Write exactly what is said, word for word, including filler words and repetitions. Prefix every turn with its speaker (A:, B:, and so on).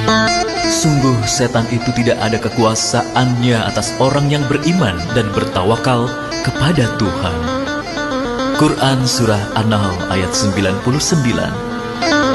A: Sungguh setan itu tidak ada kekuasaannya atas orang yang beriman dan bertawakal kepada Tuhan. Quran Surah An-Nahl ayat sembilan puluh sembilan.